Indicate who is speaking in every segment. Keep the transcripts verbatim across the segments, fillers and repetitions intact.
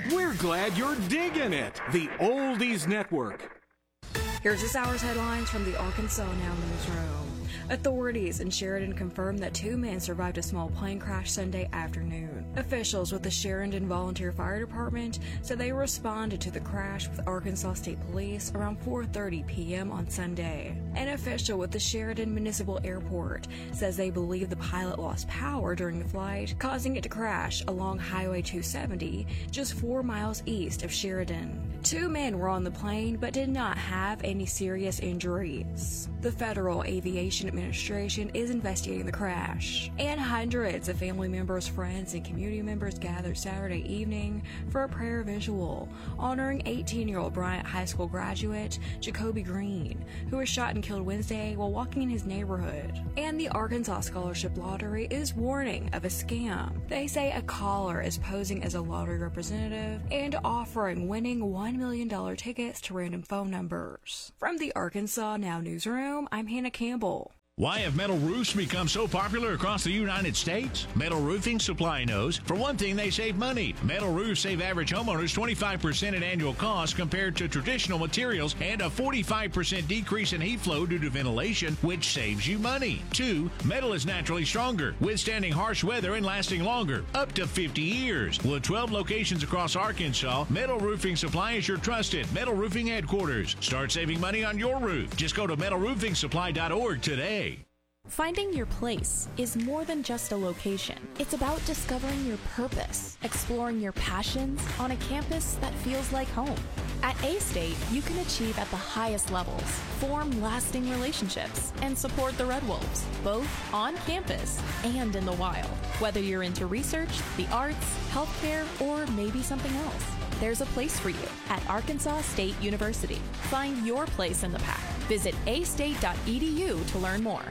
Speaker 1: We're glad you're digging it. The Oldies Network.
Speaker 2: Here's this hour's headlines from the Arkansas Now newsroom. Authorities in Sheridan confirmed that two men survived a small plane crash Sunday afternoon. Officials with the Sheridan Volunteer Fire Department said they responded to the crash with Arkansas State Police around four thirty p.m. on Sunday. An official with the Sheridan Municipal Airport says they believe the pilot lost power during the flight, causing it to crash along Highway two seventy, just four miles east of Sheridan. Two men were on the plane but did not have any serious injuries. The Federal Aviation Administration is investigating the crash, and hundreds of family members, friends, and community members gathered Saturday evening for a prayer visual honoring eighteen-year-old Bryant High School graduate Jacoby Green, who was shot and killed Wednesday while walking in his neighborhood. And the Arkansas Scholarship Lottery is warning of a scam. They say a caller is posing as a lottery representative and offering winning one million dollars tickets to random phone numbers. From the Arkansas Now newsroom, I'm Hannah Campbell.
Speaker 3: Why have metal roofs become so popular across the United States? Metal Roofing Supply knows. For one thing, they save money. Metal roofs save average homeowners twenty-five percent in annual costs compared to traditional materials and a forty-five percent decrease in heat flow due to ventilation, which saves you money. Two, metal is naturally stronger, withstanding harsh weather and lasting longer, up to fifty years. With twelve locations across Arkansas, Metal Roofing Supply is your trusted metal roofing headquarters. Start saving money on your roof. Just go to metal roofing supply dot org today.
Speaker 4: Finding your place is more than just a location. It's about discovering your purpose, exploring your passions on a campus that feels like home. At A-State, you can achieve at the highest levels, form lasting relationships, and support the Red Wolves, both on campus and in the wild. Whether you're into research, the arts, healthcare, or maybe something else, there's a place for you at Arkansas State University. Find your place in the pack. Visit a state dot e d u to learn more.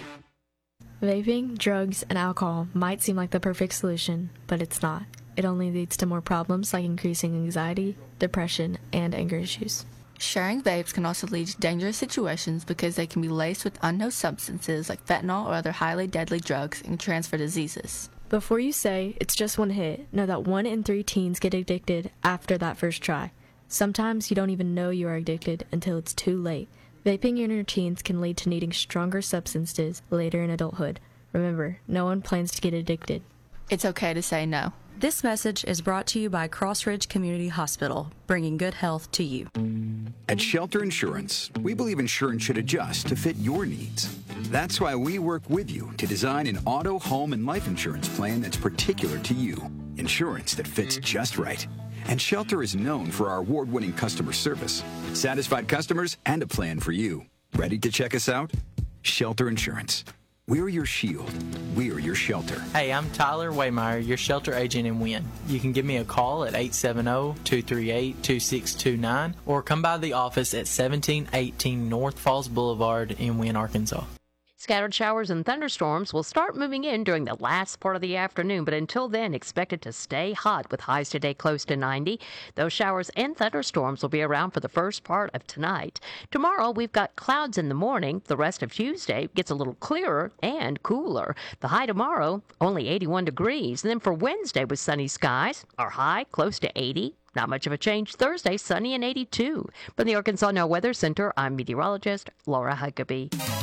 Speaker 5: Vaping, drugs, and alcohol might seem like the perfect solution, but it's not. It only leads to more problems like increasing anxiety, depression, and anger issues.
Speaker 6: Sharing vapes can also lead to dangerous situations because they can be laced with unknown substances like fentanyl or other highly deadly drugs and transfer diseases.
Speaker 5: Before you say, it's just one hit, know that one in three teens get addicted after that first try. Sometimes you don't even know you are addicted until it's too late. Vaping in your teens can lead to needing stronger substances later in adulthood. Remember, no one plans to get addicted.
Speaker 6: It's okay to say no.
Speaker 7: This message is brought to you by Crossridge Community Hospital, bringing good health to you.
Speaker 8: At Shelter Insurance, we believe insurance should adjust to fit your needs. That's why we work with you to design an auto, home, and life insurance plan that's particular to you. Insurance that fits just right. And Shelter is known for our award-winning customer service, satisfied customers, and a plan for you. Ready to check us out? Shelter Insurance. We're your shield. We're your shelter.
Speaker 9: Hey, I'm Tyler Waymeyer, your shelter agent in Wynne. You can give me a call at eight seven zero, two three eight, two six two nine or come by the office at seventeen eighteen North Falls Boulevard in Wynne, Arkansas.
Speaker 10: Scattered showers and thunderstorms will start moving in during the last part of the afternoon, but until then, expect it to stay hot with highs today close to ninety. Those showers and thunderstorms will be around for the first part of tonight. Tomorrow, we've got clouds in the morning. The rest of Tuesday gets a little clearer and cooler. The high tomorrow, only eighty-one degrees. And then for Wednesday with sunny skies, our high close to eighty. Not much of a change Thursday, sunny and eighty-two. From the Arkansas Now Weather Center, I'm meteorologist Laura Huckabee.